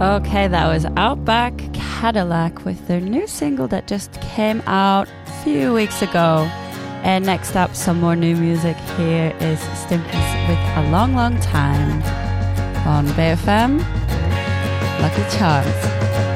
Okay, that was Outback Cadillac with their new single that just came out a few weeks ago. And next up, some more new music. Here is Stimpy's with A Long, Long Time on BFM. Lucky Charms.